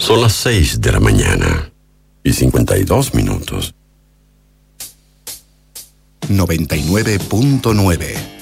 Son las 6 de la mañana y 52 minutos. 99.9